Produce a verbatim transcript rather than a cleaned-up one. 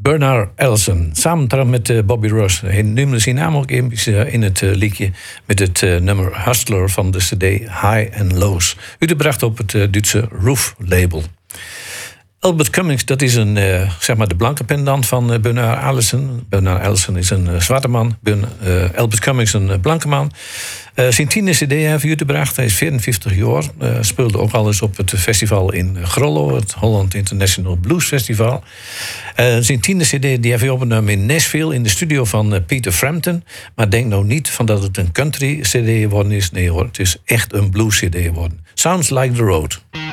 Bernard Elson, samen met uh, Bobby Ross. Hij noemde zijn naam ook in, uh, in het uh, liedje met het uh, nummer Hustler van de cd High and Lows. Uitgebracht op het uh, Duitse Roof label. Albert Cummings, dat is een, uh, zeg maar de blanke pendant van uh, Bernard Allison. Bernard Allison is een uh, zwarte man. Ben, uh, Albert Cummings een uh, blanke man. Uh, zijn tiende cd heeft hij uitgebracht. Hij is vierenvijftig jaar. Uh, speelde ook al eens op het festival in Grollo. Het Holland International Blues Festival. Uh, zijn tiende cd die heeft hij opgenomen in Nashville. In de studio van uh, Peter Frampton. Maar denk nou niet van dat het een country cd geworden is. Nee hoor, het is echt een blues cd geworden. Sounds Like the Road.